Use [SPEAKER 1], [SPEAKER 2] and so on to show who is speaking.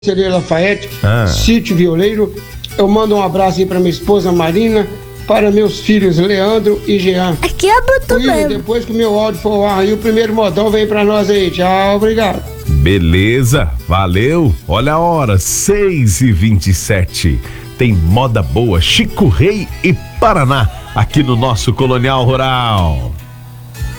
[SPEAKER 1] Seria Lafayette, Sítio Violeiro. Eu mando um abraço aí para minha esposa Marina, para meus filhos Leandro e Jean.
[SPEAKER 2] Aqui é Boto mesmo.
[SPEAKER 1] Depois que o meu áudio for ao ar, aí o primeiro modão vem para nós aí. Tchau, obrigado.
[SPEAKER 3] Beleza, valeu. Olha a hora, 6h27. Tem moda boa, Chico Rei e Paraná aqui no nosso Colonial Rural.